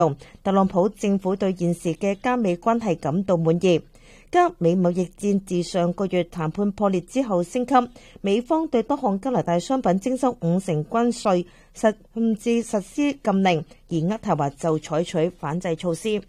特朗普政府對現時嘅加美關係感到滿意。加美貿易戰自上個月談判破裂之後升級，美方對多項加拿大商品徵收50%關稅，甚至實施禁令，而渥太華就採取反制措施。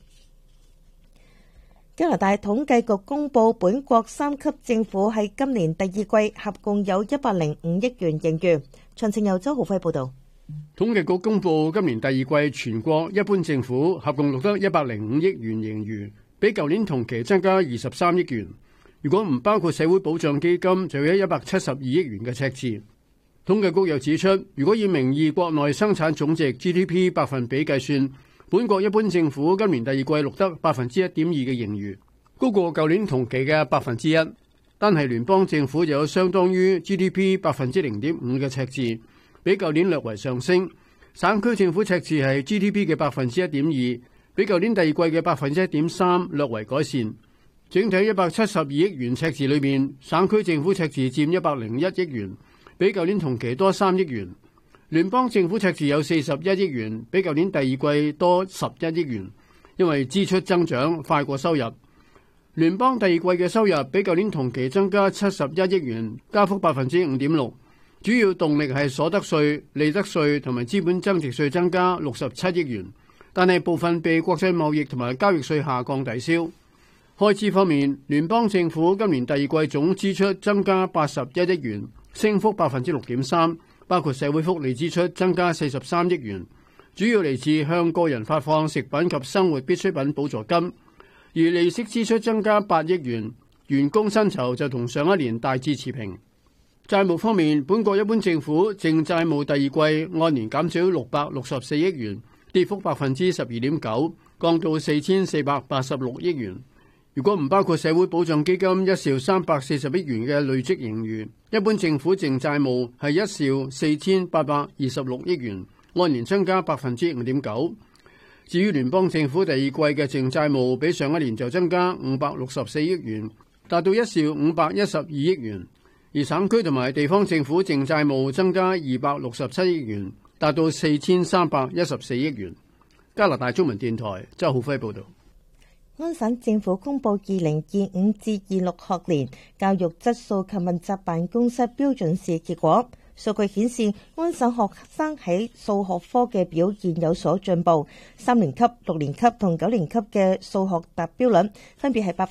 加拿大統計局公布，本國3級政府喺今年第二季合共有105億元盈餘。詳情由周浩輝報導。 統計局公布今年第二季全國一般政府合共錄得105億元盈餘，比舊年同期增加23億元。如果唔包括社會保障基金，就有172億元嘅赤字。統計局又指出，如果以名義國內生產總值 GDP 百分比計算，本國一般政府今年第二季錄得 1.2% 嘅盈餘，高過舊年同期嘅 1%。單係聯邦政府就有相當於 GDP 0.5% 嘅赤字，比舊年略為上升。省區政府赤字係 GDP 嘅 1.2%，比舊年第二季嘅 1.3% 略為改善。整體172億元赤字裏面，省區政府赤字佔101億元，比舊年同期多3億元。聯邦政府赤字有41億元，比舊年第二季多11億元，因為支出增長快過收入。聯邦第二季嘅收入比舊年同期增加71億元，加幅 5.6%。主要動力係所得稅、利得稅同埋資本增值稅增加67億元，但係部分被國際貿易同埋交易稅下降抵消。開支方面，聯邦政府今年第二季總支出增加81億元，升幅 6.3%， 包括社會福利支出增加43億元，主要嚟自向個人發放食品及生活必需品補助金，而利息支出增加8億元，員工薪酬就同上一年大致持平。債務方面，本國一般政府淨債務第二季按年減少664億元，跌幅 12.9%， 降到4486億元。如果唔包括社會保障基金1兆340億元嘅累積盈餘，一般政府淨債務係1兆4826億元，按年增加 5.9%。至於聯邦政府第二季嘅淨債務比上一年就增加564億元，達到1兆512億元。而省區同埋地方政府淨債務增加267億元，達到4314億元。加拿大中文電台周浩輝報導。 安省政府公布2025至26學年教育質素及問責辦公室標準試結果，數據顯示安省學生喺數學科嘅表現有所進步，3年級、6年級同9年級嘅數學達標率分別係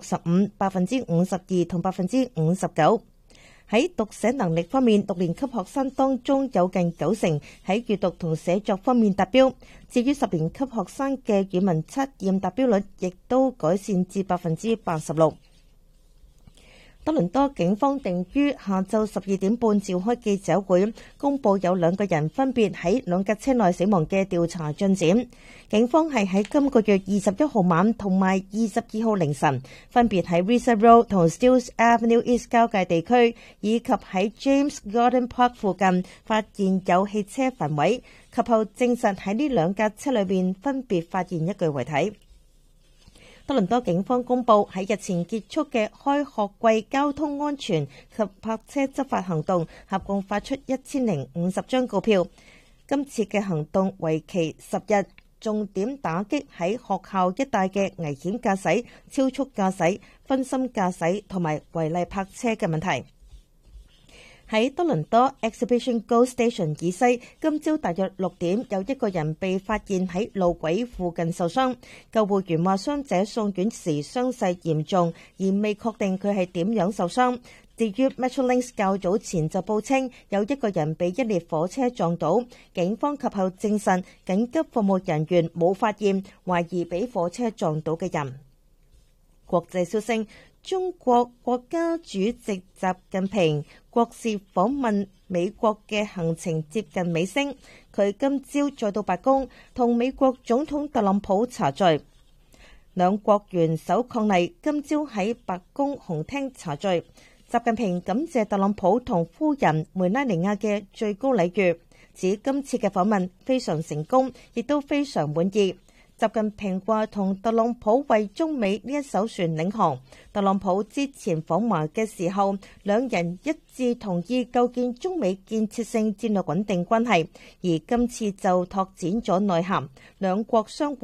65%、52%同 59%。喺讀寫能力方面，6年級學生當中有近90%喺閱讀同寫作方面達標。至於10年級學生嘅語文測驗達標率，亦都改善至 86%。多倫多警方定於下晝12點半召開記者會，公佈有2個人分別喺2架車內死亡嘅調查進展。警方係喺今個月21號晚同埋22號凌晨，分別喺 Reset Road 同 Steeles Avenue East 交界地區，以及喺 James Garden Park 附近發現有汽車焚毀，及後證實喺呢2架車裏面分別發現一具遺體。多倫多警方公佈喺日前結束嘅開學季交通安全及泊車執法行動，合共發出1050張告票。今次嘅行動為期10日，重點打擊喺學校一帶嘅危險駕駛、超速駕駛、分心駕駛同埋違例泊車嘅問題。喺多倫多 Exhibition GO Station 以西，今朝大約6點，有一個人被發現喺路軌附近受傷。救護員話傷者送院時傷勢嚴重，而未確定佢係點樣受傷。至於 Metrolinx 較早前就報稱有一個人被一列火車撞倒，警方及後證實緊急服務人員冇發現懷疑被火車撞倒嘅人。國際消息，中國國家主席習近平國事訪問美國嘅行程接近尾聲，佢今朝再到白宮同美國總統特朗普茶敘，兩國元首伉儷今朝喺白宮紅廳茶敘。習近平感謝特朗普同夫人梅拉尼亞嘅最高禮遇，指今次嘅訪問非常成功，亦都非常滿意。 習近平話同特朗普為中美呢一艘船領航。特朗普之前訪華嘅時候，兩人一致同意構建中美建設性戰略穩定關係，而今次就拓展咗內涵，兩國相互